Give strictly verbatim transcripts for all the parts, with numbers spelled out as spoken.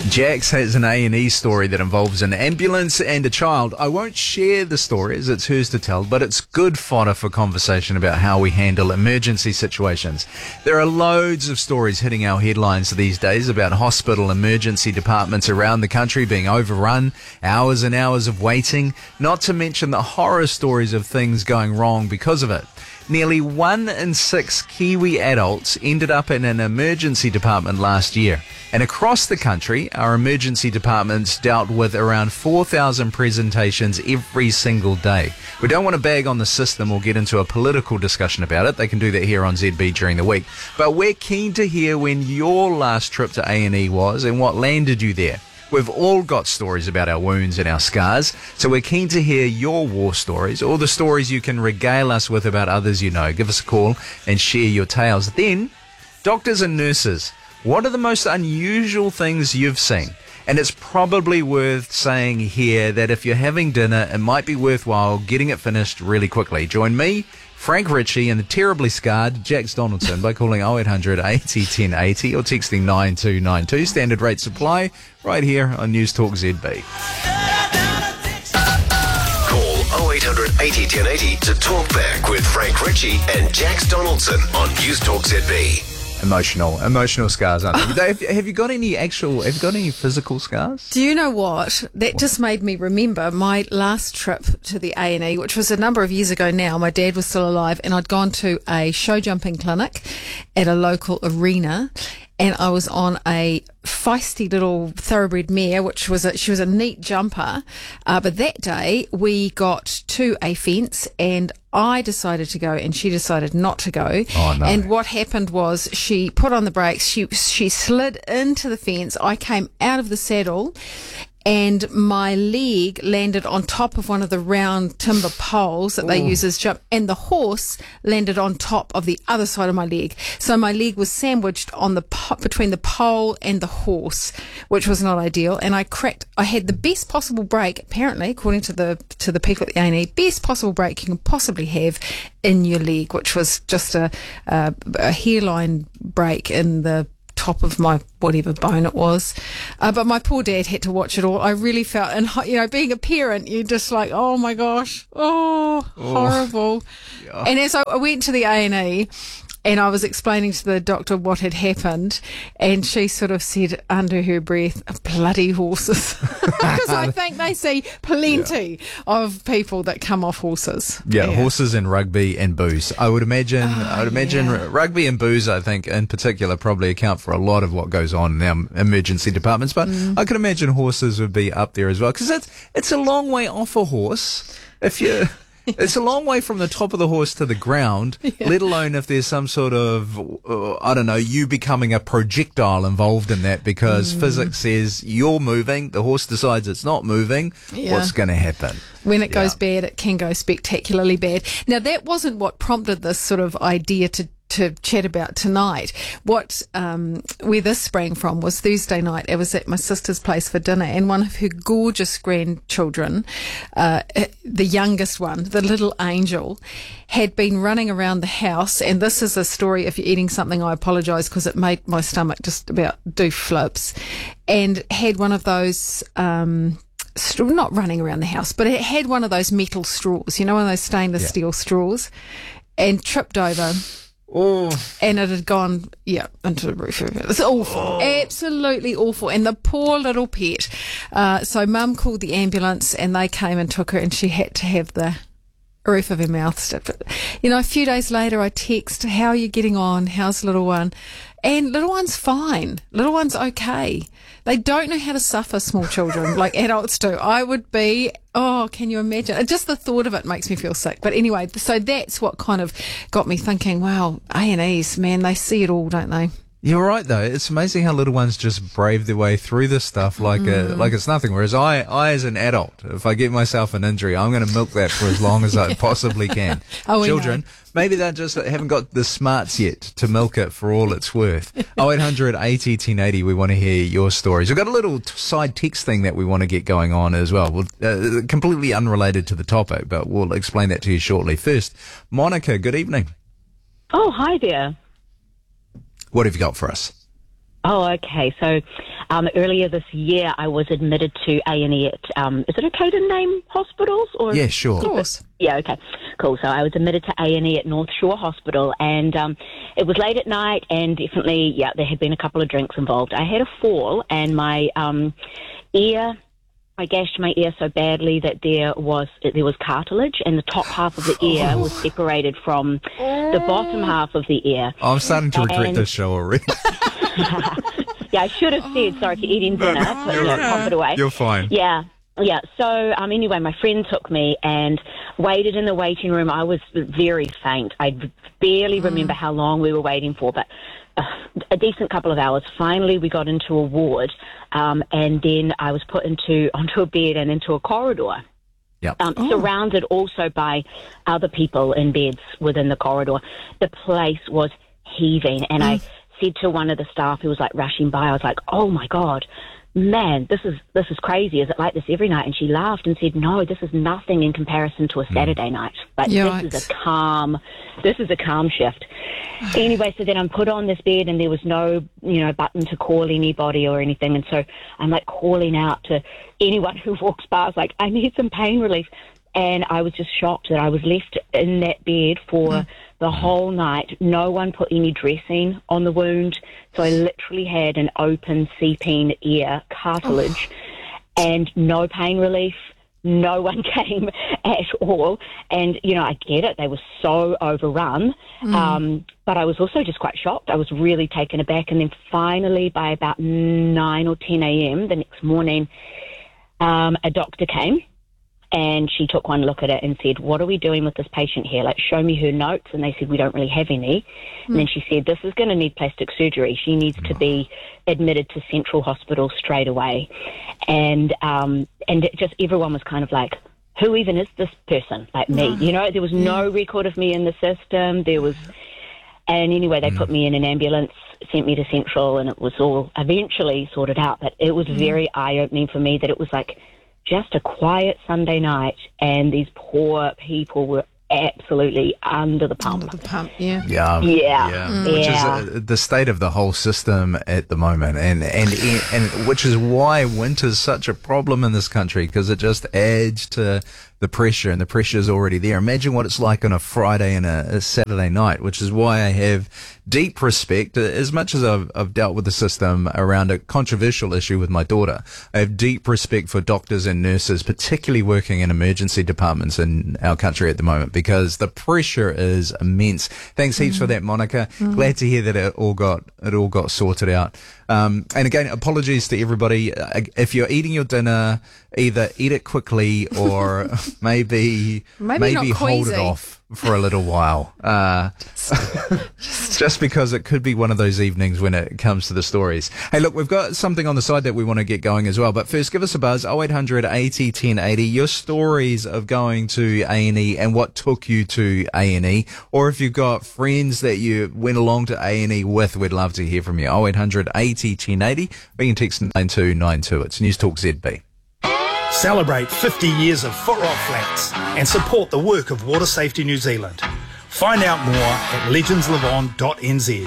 Jax has an A and E story that involves an ambulance and a child. I won't share the story as it's hers to tell, but it's good fodder for conversation about how we handle emergency situations. There are loads of stories hitting our headlines these days about hospital emergency departments around the country being overrun, hours and hours of waiting, not to mention the horror stories of things going wrong because of it. Nearly one in six Kiwi adults ended up in an emergency department last year. And across the country, our emergency departments dealt with around four thousand presentations every single day. We don't want to bag on the system or get into a political discussion about it. They can do that here on Z B during the week. But we're keen to hear when your last trip to A and E was and what landed you there. We've all got stories about our wounds and our scars, so we're keen to hear your war stories, or the stories you can regale us with about others you know. Give us a call and share your tales. Then, doctors and nurses, what are the most unusual things you've seen? And it's probably worth saying here that if you're having dinner, it might be worthwhile getting it finished really quickly. Join me, Frank Ritchie, and the terribly scarred Jax Donaldson by calling oh eight hundred eighty ten eighty or texting nine two nine two. Standard rate supply right here on News Talk Z B. Call oh eight hundred eighty ten eighty to talk back with Frank Ritchie and Jax Donaldson on News Talk Z B. Emotional, emotional scars, aren't they? have, have you got any actual, have you got any physical scars? Do you know what? That just made me remember my last trip to the A and E, which was a number of years ago now. My dad was still alive, and I'd gone to a show jumping clinic at a local arena, and I was on a feisty little thoroughbred mare, which was a, she was a neat jumper. Uh, but that day we got to a fence, and I decided to go and she decided not to go. Oh, no. And what happened was she put on the brakes, she she slid into the fence. I came out of the saddle, and my leg landed on top of one of the round timber poles that they Ooh. use as jump, and the horse landed on top of the other side of my leg. So my leg was sandwiched on the po- between the pole and the horse, which was not ideal. And I cracked. I had the best possible break, apparently, according to the to the people at the A and E, best possible break you can possibly have in your leg, which was just a a, a hairline break in the top of my whatever bone it was. Uh, but my poor dad had to watch it all. I really felt, and you know, being a parent, you're just like, oh my gosh, oh, Oh. horrible. Yeah. And as I, I went to the A and E, and I was explaining to the doctor what had happened, and she sort of said under her breath, bloody horses. Because I think they see plenty of people that come off horses. Yeah, horses and rugby and booze. I would imagine. Oh, I would imagine yeah. r- rugby and booze, I think, in particular, probably account for a lot of what goes on in our emergency departments. But Mm. I could imagine horses would be up there as well, because it's it's a long way off a horse. If you. It's a long way from the top of the horse to the ground, Yeah. let alone if there's some sort of, uh, I don't know, you becoming a projectile involved in that, because Mm. physics says you're moving, the horse decides it's not moving. Yeah. What's going to happen? When it goes Yeah. bad, it can go spectacularly bad. Now, that wasn't what prompted this sort of idea to to chat about tonight. What um, where this sprang from was Thursday night. I was at my sister's place for dinner, and one of her gorgeous grandchildren, uh, the youngest one, the little angel, had been running around the house. And this is a story. If you're eating something, I apologise, because it made my stomach just about do flips. And had one of those. Um, Straw, not running around the house, but it had one of those metal straws, you know, one of those stainless Yeah. steel straws, and tripped over, Oh. and it had gone, yeah, into the roof of it. It's awful, absolutely awful. And the poor little pet. Uh, so Mum called the ambulance, and they came and took her, and she had to have the roof of her mouth stripped. You know, a few days later, I text, how are you getting on? How's little one? And little one's fine. Little one's okay. They don't know how to suffer, small children, like adults do. I would be, oh, can you imagine? Just the thought of it makes me feel sick. But anyway, so that's what kind of got me thinking, wow, A and E's, man, they see it all, don't they? You're right, though. It's amazing how little ones just brave their way through this stuff like Mm. a, like it's nothing. Whereas I, I, as an adult, if I get myself an injury, I'm going to milk that for as long as I possibly can. Oh, we Children, know. maybe they just haven't got the smarts yet to milk it for all it's worth. oh eight hundred eighty ten eighty, we want to hear your stories. We've got a little t- side text thing that we want to get going on as well. We'll uh, completely unrelated to the topic, but we'll explain that to you shortly. First, Monica, good evening. Oh, hi there. What have you got for us? Oh, okay. So Um, earlier this year, I was admitted to A and E at, um, is it okay to name hospitals? Or Yeah, sure. Of course. Yeah, okay, cool. So I was admitted to A and E at North Shore Hospital, and um, it was late at night, and definitely, yeah, there had been a couple of drinks involved. I had a fall, and my um, ear, I gashed my ear so badly that there was there was cartilage, and the top half of the ear was separated from the bottom half of the ear. I'm starting to regret And- this show already. Yeah, I should have said sorry to eating dinner, but You're no, right. pop it away. You're fine. Yeah. Yeah, so um, anyway, my friend took me and waited in the waiting room. I was very faint. I barely remember how long we were waiting for, but uh, a decent couple of hours. Finally, we got into a ward, um, and then I was put into onto a bed and into a corridor, Yep. um, surrounded also by other people in beds within the corridor. The place was heaving, and I said to one of the staff who was like rushing by, I was like, "Oh my God, man, this is this is crazy. Is it like this every night?" And she laughed and said, "No, this is nothing in comparison to a Saturday night. Like Yikes. this is a calm, this is a calm shift." Anyway, so then I'm put on this bed, and there was no, you know, button to call anybody or anything, and so I'm like calling out to anyone who walks past, like, "I need some pain relief." And I was just shocked that I was left in that bed for mm. the whole night. No one put any dressing on the wound. So I literally had an open seeping ear cartilage oh. and no pain relief. No one came at all. And, you know, I get it. They were so overrun. Mm. Um, but I was also just quite shocked. I was really taken aback. And then finally, by about nine or ten a.m. the next morning, um, a doctor came. And she took one look at it and said, "What are we doing with this patient here? Like, show me her notes." And they said, "We don't really have any." Mm. And then she said, "This is going to need plastic surgery. She needs to be admitted to Central Hospital straight away." And um, and it just everyone was kind of like, "Who even is this person?" Like me, you know. There was no record of me in the system. There was, and anyway, they mm. put me in an ambulance, sent me to Central, and it was all eventually sorted out. But it was mm. very eye-opening for me that it was like just a quiet Sunday night, and these poor people were absolutely under the pump. Under the pump, yeah. Yeah, yeah, yeah. mm. Which yeah. is uh, the state of the whole system at the moment, and and and which is why winter's such a problem in this country, because it just adds to the pressure, and the pressure is already there. Imagine what it's like on a Friday and a, a Saturday night, which is why I have deep respect, as much as I've, I've dealt with the system around a controversial issue with my daughter. I have deep respect for doctors and nurses, particularly working in emergency departments in our country at the moment, because the pressure is immense. Thanks heaps mm. for that, Monica. Mm. Glad to hear that it all got it all got sorted out. Um, and again, apologies to everybody. Uh, if you're eating your dinner, either eat it quickly or maybe maybe, maybe not hold it queasy. off for a little while. Uh, just, just because it could be one of those evenings when it comes to the stories. Hey, look, we've got something on the side that we want to get going as well. But first, give us a buzz, oh eight hundred eighty ten eighty. Your stories of going to A and E and what took you to A and E. Or if you've got friends that you went along to A and E with, we'd love to hear from you. oh eight hundred eighty ten eighty. Or you can text nine two nine two. It's News Talk Z B. Celebrate fifty years of Footrock Flats and support the work of Water Safety New Zealand. Find out more at legends live on dot n z.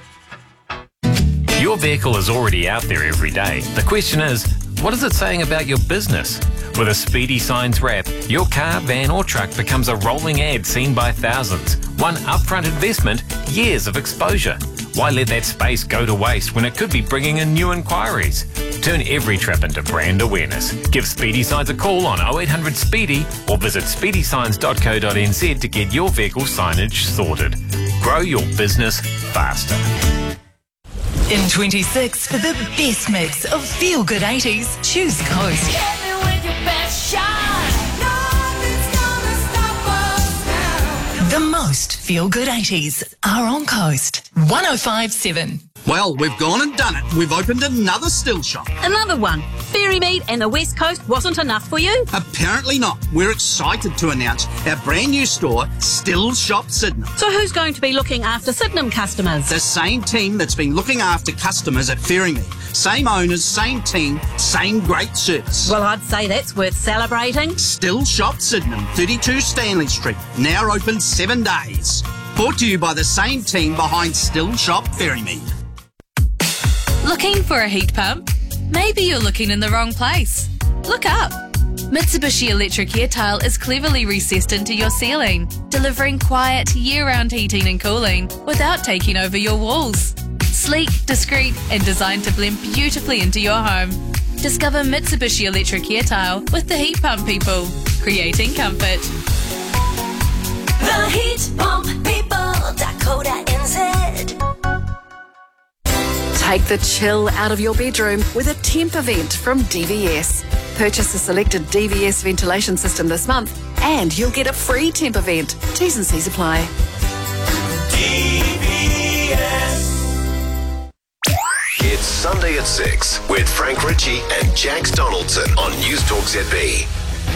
Your vehicle is already out there every day. The question is, what is it saying about your business? With a Speedy Signs wrap, your car, van or truck becomes a rolling ad seen by thousands. One upfront investment, years of exposure. Why let that space go to waste when it could be bringing in new inquiries? Turn every trip into brand awareness. Give Speedy Signs a call on oh eight hundred SPEEDY or visit speedy signs dot co dot n z to get your vehicle signage sorted. Grow your business faster. In twenty-six, for the best mix of feel-good eighties, choose Coast. Hit me with your best shot. Nothing's gonna stop us now. The most feel-good eighties are on Coast. one oh five point seven. Well, we've gone and done it. We've opened another still shop. Another one. Fairymead and the West Coast wasn't enough for you? Apparently not. We're excited to announce our brand new store, Still Shop Sydenham. So who's going to be looking after Sydenham customers? The same team that's been looking after customers at Fairymead. Same owners, same team, same great service. Well, I'd say that's worth celebrating. Still Shop Sydenham, thirty-two Stanley Street. Now open seven days. Brought to you by the same team behind Still Shop Fairymead. Looking for a heat pump? Maybe you're looking in the wrong place. Look up. Mitsubishi Electric Air Tile is cleverly recessed into your ceiling, delivering quiet, year-round heating and cooling without taking over your walls. Sleek, discreet, and designed to blend beautifully into your home. Discover Mitsubishi Electric Air Tile with the Heat Pump people, creating comfort. The Heat Pump People, Dakota N Z. Take the chill out of your bedroom with a temp event from D V S. Purchase a selected D V S ventilation system this month and you'll get a free temp event. T's and C's apply. D V S. It's Sunday at six with Frank Ritchie and Jax Donaldson on News Talk Z B.